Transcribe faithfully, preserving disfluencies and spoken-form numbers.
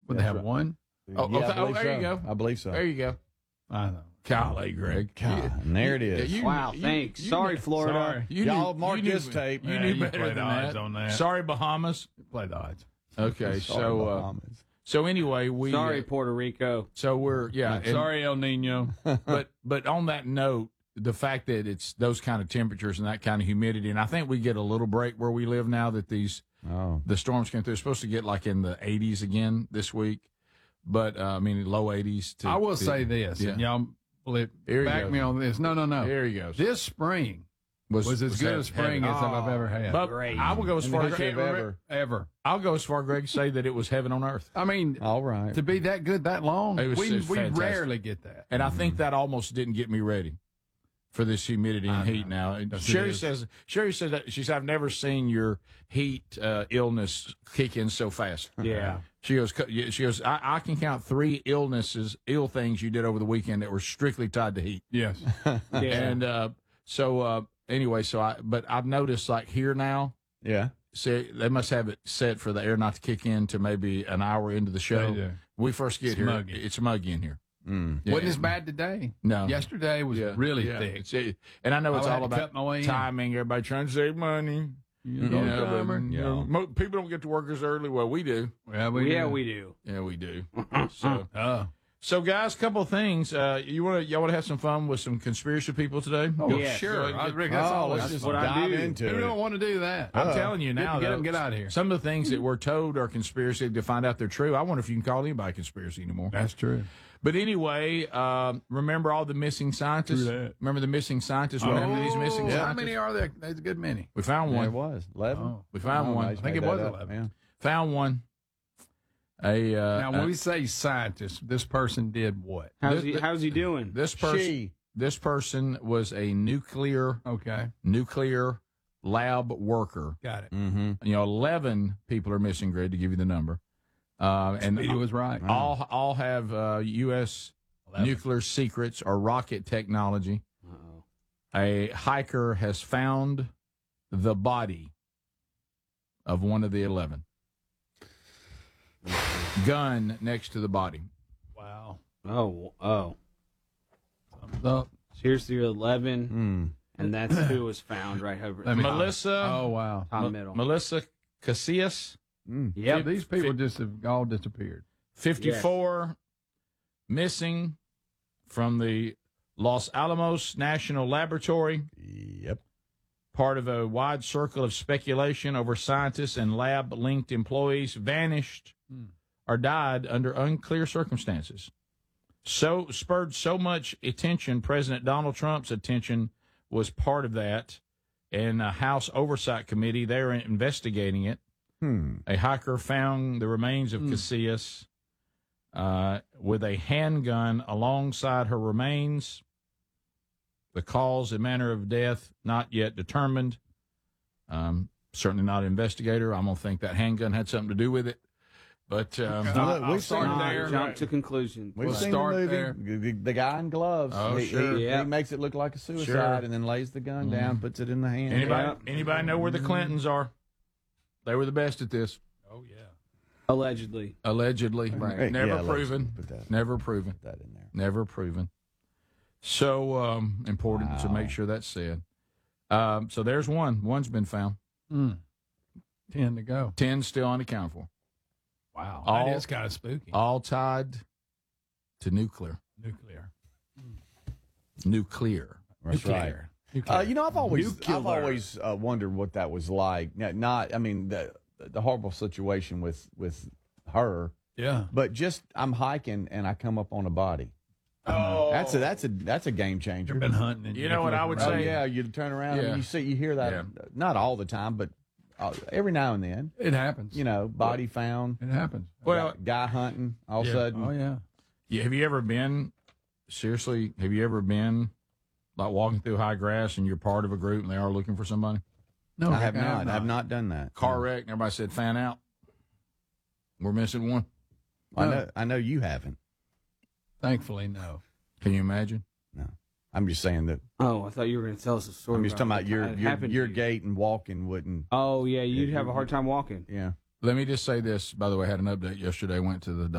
Would they have one? Oh, Yeah, oh, I oh, believe there so. you go. I believe so. There you go. I know. Golly, Greg. God, and there it is. You- Wow, you- thanks. you Sorry, knew- Florida. Sorry. You Y'all knew, mark you knew, this tape. You Yeah, knew you better played than odds that. on that. Sorry, Bahamas. Play the odds. Okay, Sorry, so uh, Bahamas. so anyway, we Sorry, uh, Puerto Rico. so we're yeah. and- Sorry, El Nino. but but on that note, the fact that it's those kind of temperatures and that kind of humidity, and I think we get a little break where we live now that these Oh, the storms came through. It's supposed to get like in the eighties again this week, but uh, I mean low eighties. To, I will to- say this, yeah. and y'all believe, Here he back goes. me on this. No, no, no. There he goes. This spring was, as good a spring as I've ever had. But Great. I will go as In far the as history of ever. Ever. I'll go as far, Greg, to say that it was heaven on earth. I mean, all right. to be that good that long, It was- we it was we fantastic. rarely get that. And I think that almost didn't get me ready for this humidity and heat now. And Yes, it Sherry is. says, Sherry says that she says, I've never seen your heat uh, illness kick in so fast. Yeah. She goes, she goes, I, I can count three illnesses, ill things you did over the weekend that were strictly tied to heat. Yes. Yeah. And uh, so, uh, anyway, so I, but I've noticed like here now, Yeah. see, they must have it set for the air not to kick in to maybe an hour into the show. They do. We first get It's here, muggy. it's muggy in here. Mm. Yeah. Wasn't as bad today. No. Yesterday was Yeah, really yeah. thick. It's, it, and I know it's I had all to about cut my way in. timing. Everybody trying to save money. You You know, know, but, timer. you know, mo- people don't get to work as early. Well, we do. Yeah, we yeah, do. we do. Yeah, we do. so, Oh. so guys, couple of things. Uh, you want to y'all want to have some fun with some conspiracy people today? Oh, Yeah. sure. Go I, ahead. Rick, that's oh, all. let's That's just what I dive do. into Who it. don't want to do that? I'm Uh, telling you now, get though, them, get out of here. Some of the things that we're told are conspiracy to find out they're true. I wonder if you can call anybody conspiracy anymore. That's true. But anyway, um, remember all the missing scientists? True that. Remember the missing scientists? What happened to these missing Oh, scientists? how many are there? There's a good many. We found Yeah, one. it was eleven. Oh. We found Oh, one. I I think made it was that up. eleven. Yeah. Found one. A uh, Now, when uh, we say scientist, this person did what? How's This- he? How's he doing? this person, She. this person was a nuclear Okay, nuclear lab worker. got it. Mm-hmm. You know, eleven people are missing. Grade to give you the number, uh, and He was right. all all have uh, U S nuclear secrets or rocket technology. Uh-oh. A hiker has found the body of one of the eleven. Gun next to the body. Wow. Oh, oh. Thumbs up. So here's the eleven, Mm. and that's who was found right over Let me- Melissa. Oh, wow. top Ma- middle. Melissa Casillas, Mm. Yep. These people just have all disappeared. fifty-four, missing from the Los Alamos National Laboratory. Yep. Part of a wide circle of speculation over scientists and lab-linked employees vanished Hmm. or died under unclear circumstances. So spurred so much attention, President Donald Trump's attention was part of that, and a House Oversight Committee, they're investigating it. Hmm. A hiker found the remains of Casillas uh, with a handgun alongside her remains. The cause and manner of death not yet determined. Um, certainly not an investigator. I'm going to think that handgun had something to do with it. But um, Okay. Look, I'll we've start seen Not there. jump to conclusions. We've We'll seen start the movie. there. The, the guy in gloves. Oh, he, sure. He, Yeah. he makes it look like a suicide Sure. and then lays the gun down, puts it in the hand. anybody, Yeah. anybody know where the Clintons are? They were the best at this, Oh, yeah. Allegedly. allegedly. Right. Never Yeah, let's proven. Put that, Never proven. put that in there. Never proven. So um, important to Wow. make sure that's said. Um, so there's one. One's been found. Mm. Ten to go. Ten still unaccounted for. Wow. All- that is kind of spooky. All tied to nuclear. Nuclear. Nuclear. That's right. Nuclear. Nuclear. Uh, you know, I've always, Nuclear. I've always uh, wondered what that was like. Not, not I mean, the the horrible situation with with her, Yeah. but just I'm hiking and I come up on a body. Oh, That's a that's a that's a game changer. You've been hunting. And You know what I would Oh say? yeah, you turn around Yeah. and you see you hear that Yeah. not all the time, but uh, every now and then. It happens. You know, body found. It happens. Well, guy hunting. All of Yeah. a sudden, Oh, yeah. yeah, have you ever been, seriously, have you ever been like walking through high grass and you're part of a group and they are looking for somebody? No, I have Rick, not. I have not done that. Car wreck and everybody said, fan out. We're missing one. I No. know. I know you haven't. Thankfully, no. Can you imagine? No, I'm just saying that. Oh, I thought you were going to tell us a story. I'm just talking about your it your, happened to your you. gait and walking wouldn't. Oh, yeah, you'd have a hard time walking. Yeah. Let me just say this. By the way, I had an update yesterday. Went to the